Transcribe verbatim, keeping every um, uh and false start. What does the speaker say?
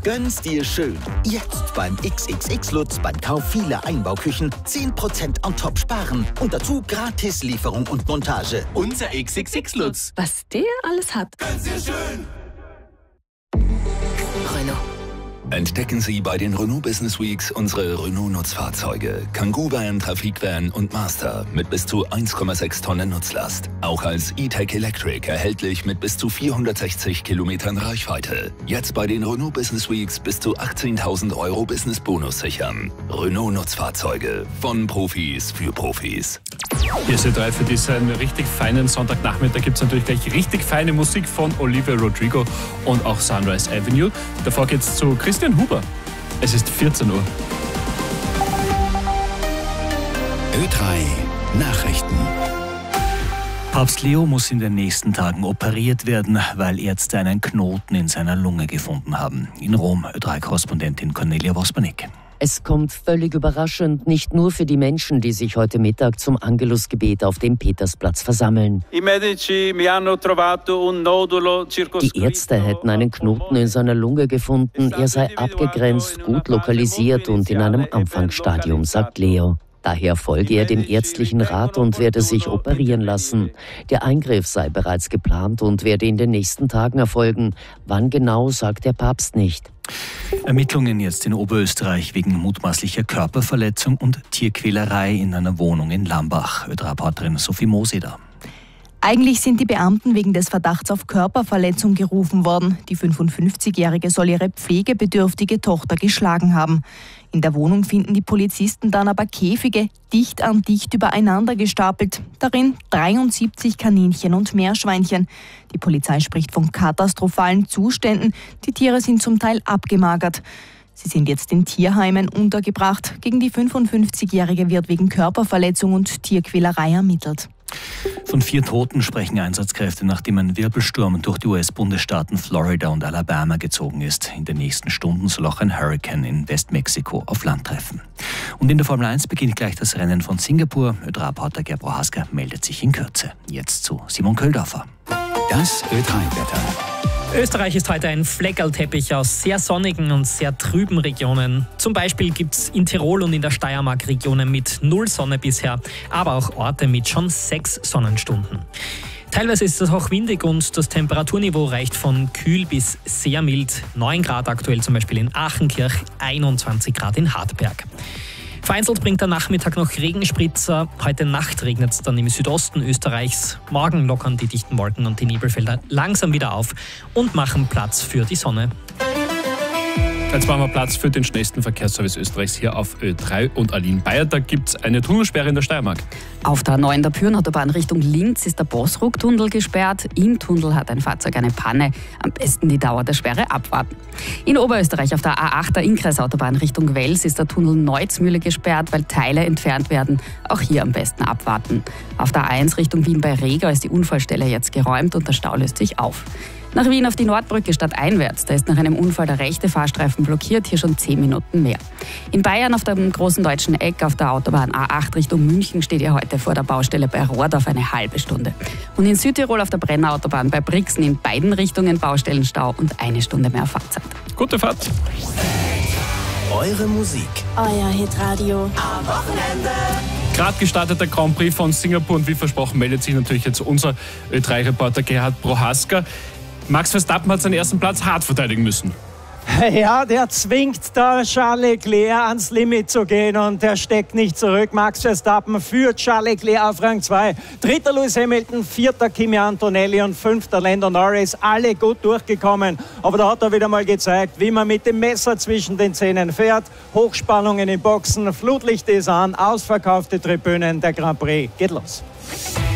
Gönn's dir schön. Jetzt beim X X X Lutz beim Kauf vieler Einbauküchen zehn Prozent on top sparen und dazu gratis Lieferung und Montage. Unser X X X Lutz. Was der alles hat. Gönn's dir schön. Renault. Entdecken Sie bei den Renault Business Weeks unsere Renault-Nutzfahrzeuge. Kangoo Van, Trafikvan und Master mit bis zu eins Komma sechs Tonnen Nutzlast. Auch als E-Tech Electric erhältlich mit bis zu vierhundertsechzig Kilometern Reichweite. Jetzt bei den Renault Business Weeks bis zu achtzehntausend Euro Business Bonus sichern. Renault Nutzfahrzeuge von Profis für Profis. Hier ist Ö drei für diesen richtig feinen Sonntagnachmittag. Gibt es natürlich gleich richtig feine Musik von Olivia Rodrigo und auch Sunrise Avenue. Davor geht's zu Christian Huber. Es ist vierzehn Uhr. Ö drei Nachrichten. Papst Leo muss in den nächsten Tagen operiert werden, weil Ärzte einen Knoten in seiner Lunge gefunden haben. In Rom, Ö drei Korrespondentin Cornelia Wospanik. Es kommt völlig überraschend, nicht nur für die Menschen, die sich heute Mittag zum Angelusgebet auf dem Petersplatz versammeln. Die Ärzte hätten einen Knoten in seiner Lunge gefunden, er sei abgegrenzt, gut lokalisiert und in einem Anfangsstadium, sagt Leo. Daher folge er dem ärztlichen Rat und werde sich operieren lassen. Der Eingriff sei bereits geplant und werde in den nächsten Tagen erfolgen. Wann genau, sagt der Papst nicht. Ermittlungen jetzt in Oberösterreich wegen mutmaßlicher Körperverletzung und Tierquälerei in einer Wohnung in Lambach. Ö drei-Reporterin Sophie Moseder. Eigentlich sind die Beamten wegen des Verdachts auf Körperverletzung gerufen worden. Die fünfundfünfzigjährige soll ihre pflegebedürftige Tochter geschlagen haben. In der Wohnung finden die Polizisten dann aber Käfige dicht an dicht übereinander gestapelt. Darin dreiundsiebzig Kaninchen und Meerschweinchen. Die Polizei spricht von katastrophalen Zuständen. Die Tiere sind zum Teil abgemagert. Sie sind jetzt in Tierheimen untergebracht. Gegen die fünfundfünfzigjährige wird wegen Körperverletzung und Tierquälerei ermittelt. Von vier Toten sprechen Einsatzkräfte, nachdem ein Wirbelsturm durch die U S-Bundesstaaten Florida und Alabama gezogen ist. In den nächsten Stunden soll auch ein Hurrikan in Westmexiko auf Land treffen. Und in der Formel eins beginnt gleich das Rennen von Singapur. Ö drei-Reporter Gerb Prohaska meldet sich in Kürze. Jetzt zu Simon Köldorfer. Das Ö drei-Wetter. Österreich ist heute ein Fleckerlteppich aus sehr sonnigen und sehr trüben Regionen. Zum Beispiel gibt es in Tirol und in der Steiermark Regionen mit null Sonne bisher, aber auch Orte mit schon sechs Sonnenstunden. Teilweise ist es auch windig und das Temperaturniveau reicht von kühl bis sehr mild. neun Grad aktuell zum Beispiel in Achenkirch, einundzwanzig Grad in Hartberg. Vereinzelt bringt der Nachmittag noch Regenspritzer. Heute Nacht regnet es dann im Südosten Österreichs. Morgen lockern die dichten Wolken und die Nebelfelder langsam wieder auf und machen Platz für die Sonne. Jetzt machen wir Platz für den schnellsten Verkehrsservice Österreichs hier auf Ö drei und Aline Bayer. Da gibt es eine Tunnelsperre in der Steiermark. Auf der A neun der Pürnautobahn Richtung Linz ist der Bossruck-Tunnel gesperrt. Im Tunnel hat ein Fahrzeug eine Panne. Am besten die Dauer der Sperre abwarten. In Oberösterreich auf der A acht der Innkreisautobahn Richtung Wels ist der Tunnel Neuzmühle gesperrt, weil Teile entfernt werden. Auch hier am besten abwarten. Auf der A eins Richtung Wien bei Riga ist die Unfallstelle jetzt geräumt und der Stau löst sich auf. Nach Wien auf die Nordbrücke stadteinwärts. Da ist nach einem Unfall der rechte Fahrstreifen blockiert, hier schon zehn Minuten mehr. In Bayern auf dem großen deutschen Eck auf der Autobahn A acht Richtung München steht ihr heute vor der Baustelle bei Rohrdorf eine halbe Stunde. Und in Südtirol auf der Brennerautobahn bei Brixen in beiden Richtungen Baustellenstau und eine Stunde mehr Fahrzeit. Gute Fahrt! Eure Musik. Euer Hitradio. Am Wochenende. Gerade gestarteter Grand Prix von Singapur und wie versprochen meldet sich natürlich jetzt unser Ö drei-Reporter Gerhard Prohaska. Max Verstappen hat seinen ersten Platz hart verteidigen müssen. Ja, der zwingt da Charles Leclerc ans Limit zu gehen und der steckt nicht zurück. Max Verstappen führt Charles Leclerc auf Rang zwei. Dritter Lewis Hamilton, vierter Kimi Antonelli und fünfter Lando Norris. Alle gut durchgekommen. Aber da hat er wieder mal gezeigt, wie man mit dem Messer zwischen den Zähnen fährt. Hochspannungen in Boxen, Flutlicht ist an, ausverkaufte Tribünen. Der Grand Prix geht los.